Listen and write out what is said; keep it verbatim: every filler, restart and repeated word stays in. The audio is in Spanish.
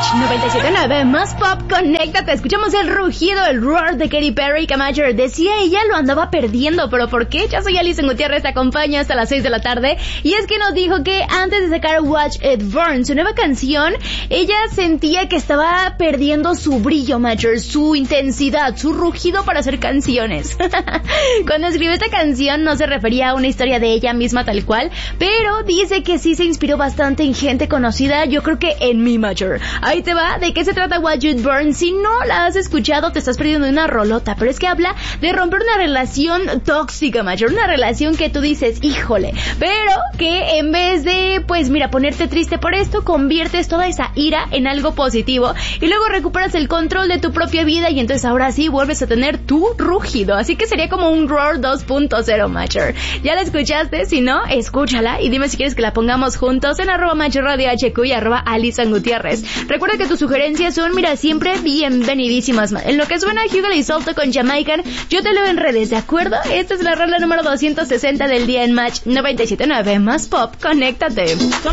noventa y siete punto nueve Más Pop, conéctate. Escuchamos el rugido, el roar de Katy Perry. Camacho decía ella lo andaba perdiendo, pero ¿por qué? Yo soy Alison Gutiérrez, te acompaño hasta las seis de la tarde. Y es que nos dijo que antes de sacar Watch It Burn, su nueva canción, ella sentía que estaba perdiendo su brillo, Major, su intensidad, su rugido para hacer canciones. Cuando escribió esta canción no se refería a una historia de ella misma tal cual, pero dice que sí se inspiró bastante en gente conocida, yo creo que en mi Major. Ahí te va, ¿de qué se trata Watch It Burn? Si no la has escuchado, te estás perdiendo una rolota, pero es que habla de romper una relación tóxica, Major, una relación que tú dices, híjole, pero que en vez de, pues mira, ponerte triste por esto, conviertes toda esa ira en algo positivo y luego recuperas el control de tu propia vida y entonces ahora sí vuelves a tener tu rugido, así que sería como un Roar dos punto cero, Major. ¿Ya la escuchaste? Si no, escúchala y dime si quieres que la pongamos juntos en arroba Major Radio H Q y arroba Alison Gutiérrez. Recuerda que tus sugerencias son, mira, siempre bienvenidísimas. En lo que suena Hugo y Salto con Jamaican, yo te leo en redes, ¿de acuerdo? Esta es la rola número doscientos sesenta del día en Match noventa y siete punto nueve Más Pop, conéctate.